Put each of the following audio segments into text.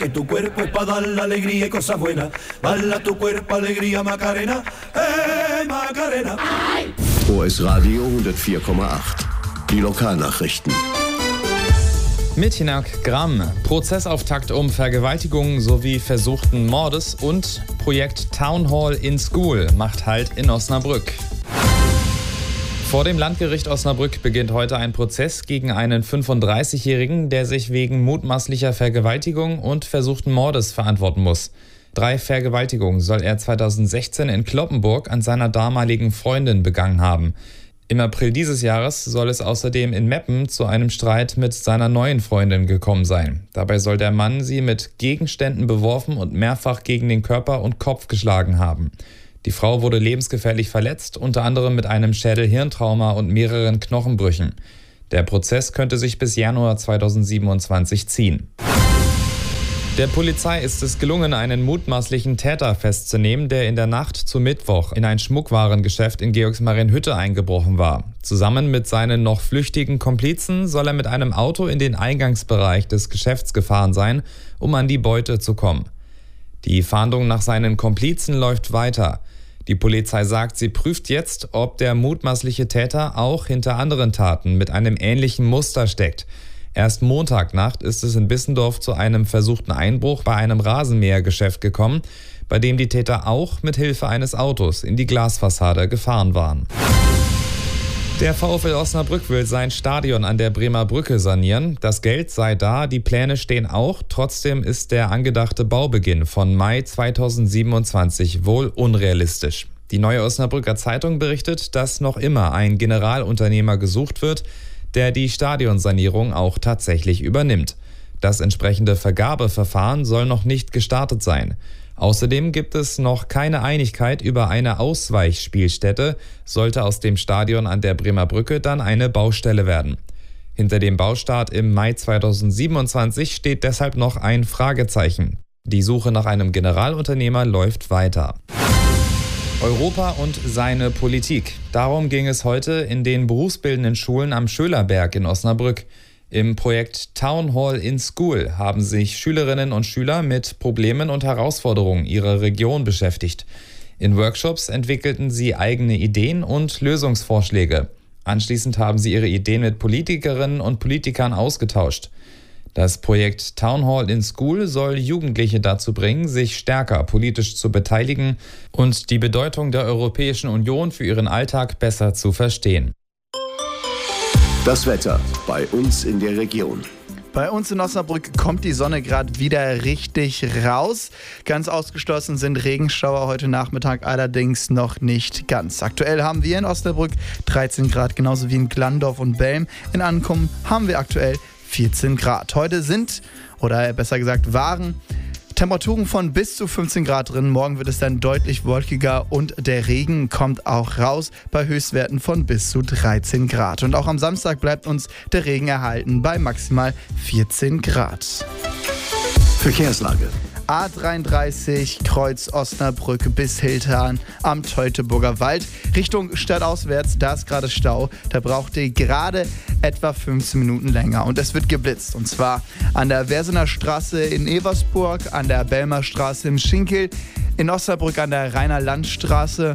que tu cuerpo es para dar la alegría y cosas buenas. Bala tu cuerpo, alegría, Macarena, Macarena. OS Radio 104,8. Die Lokalnachrichten. Mit Hinak Gramm, Prozessauftakt um Vergewaltigungen sowie versuchten Mordes und Projekt Town Hall in School macht Halt in Osnabrück. Vor dem Landgericht Osnabrück beginnt heute ein Prozess gegen einen 35-Jährigen, der sich wegen mutmaßlicher Vergewaltigung und versuchten Mordes verantworten muss. 3 Vergewaltigungen soll er 2016 in Cloppenburg an seiner damaligen Freundin begangen haben. Im April dieses Jahres soll es außerdem in Meppen zu einem Streit mit seiner neuen Freundin gekommen sein. Dabei soll der Mann sie mit Gegenständen beworfen und mehrfach gegen den Körper und Kopf geschlagen haben. Die Frau wurde lebensgefährlich verletzt, unter anderem mit einem Schädel-Hirntrauma und mehreren Knochenbrüchen. Der Prozess könnte sich bis Januar 2027 ziehen. Der Polizei ist es gelungen, einen mutmaßlichen Täter festzunehmen, der in der Nacht zu Mittwoch in ein Schmuckwarengeschäft in Georgsmarienhütte eingebrochen war. Zusammen mit seinen noch flüchtigen Komplizen soll er mit einem Auto in den Eingangsbereich des Geschäfts gefahren sein, um an die Beute zu kommen. Die Fahndung nach seinen Komplizen läuft weiter. Die Polizei sagt, sie prüft jetzt, ob der mutmaßliche Täter auch hinter anderen Taten mit einem ähnlichen Muster steckt. Erst Montagnacht ist es in Bissendorf zu einem versuchten Einbruch bei einem Rasenmähergeschäft gekommen, bei dem die Täter auch mit Hilfe eines Autos in die Glasfassade gefahren waren. Der VfL Osnabrück will sein Stadion an der Bremer Brücke sanieren. Das Geld sei da, die Pläne stehen auch. Trotzdem ist der angedachte Baubeginn von Mai 2027 wohl unrealistisch. Die Neue Osnabrücker Zeitung berichtet, dass noch immer ein Generalunternehmer gesucht wird, der die Stadionsanierung auch tatsächlich übernimmt. Das entsprechende Vergabeverfahren soll noch nicht gestartet sein. Außerdem gibt es noch keine Einigkeit über eine Ausweichspielstätte, sollte aus dem Stadion an der Bremer Brücke dann eine Baustelle werden. Hinter dem Baustart im Mai 2027 steht deshalb noch ein Fragezeichen. Die Suche nach einem Generalunternehmer läuft weiter. Europa und seine Politik. Darum ging es heute in den berufsbildenden Schulen am Schölerberg in Osnabrück. Im Projekt Town Hall in School haben sich Schülerinnen und Schüler mit Problemen und Herausforderungen ihrer Region beschäftigt. In Workshops entwickelten sie eigene Ideen und Lösungsvorschläge. Anschließend haben sie ihre Ideen mit Politikerinnen und Politikern ausgetauscht. Das Projekt Town Hall in School soll Jugendliche dazu bringen, sich stärker politisch zu beteiligen und die Bedeutung der Europäischen Union für ihren Alltag besser zu verstehen. Das Wetter bei uns in der Region. Bei uns in Osnabrück kommt die Sonne gerade wieder richtig raus. Ganz ausgeschlossen sind Regenschauer heute Nachmittag allerdings noch nicht ganz. Aktuell haben wir in Osnabrück 13 Grad, genauso wie in Glandorf und Belm. In Ankommen haben wir aktuell 14 Grad. Heute sind, oder besser gesagt waren, Temperaturen von bis zu 15 Grad drin. Morgen wird es dann deutlich wolkiger und der Regen kommt auch raus bei Höchstwerten von bis zu 13 Grad. Und auch am Samstag bleibt uns der Regen erhalten bei maximal 14 Grad. Verkehrslage. A33 Kreuz Osnabrück bis Hildesheim am Teutoburger Wald. Richtung stadtauswärts, da ist gerade Stau. Da braucht ihr gerade etwa 15 Minuten länger. Und es wird geblitzt. Und zwar an der Wersener Straße in Eversburg, an der Belmer Straße im Schinkel, in Osnabrück an der Rainer Landstraße.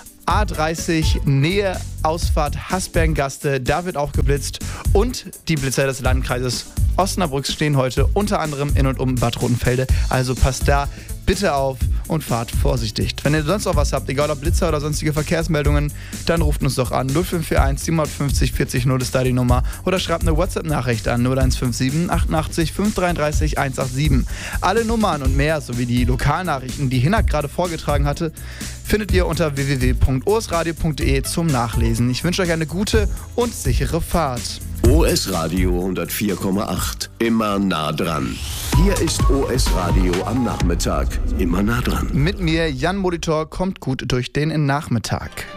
A30 Nähe Ausfahrt Hasbergengaste, da wird auch geblitzt. Und die Blitzer des Landkreises Osnabrücks stehen heute unter anderem in und um Bad Rotenfelde. Also passt da bitte auf und fahrt vorsichtig. Wenn ihr sonst auch was habt, egal ob Blitzer oder sonstige Verkehrsmeldungen, dann ruft uns doch an. 0541 750 40 0 ist da die Nummer. Oder schreibt eine WhatsApp-Nachricht an 0157 88 533 187. Alle Nummern und mehr sowie die Lokalnachrichten, die Hinak gerade vorgetragen hatte, findet ihr unter www.osradio.de zum Nachlesen. Ich wünsche euch eine gute und sichere Fahrt. OS Radio 104,8. Immer nah dran. Hier ist OS Radio am Nachmittag. Immer nah dran. Mit mir, Jan Molitor, kommt gut durch den Nachmittag.